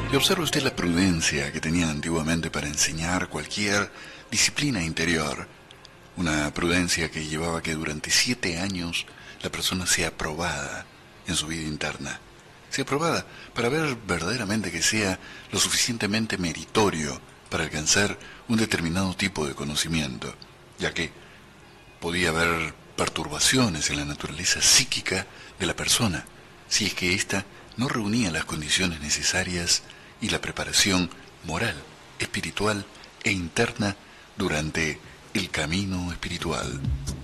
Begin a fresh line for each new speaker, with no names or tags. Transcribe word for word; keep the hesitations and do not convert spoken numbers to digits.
Y observa usted la prudencia que tenían antiguamente para enseñar cualquier disciplina interior. Una prudencia que llevaba a que durante siete años la persona sea probada en su vida interna. Sea probada para ver verdaderamente que sea lo suficientemente meritorio para alcanzar un determinado tipo de conocimiento, ya que podía haber perturbaciones en la naturaleza psíquica de la persona, si es que ésta no reunía las condiciones necesarias y la preparación moral, espiritual e interna durante el camino espiritual.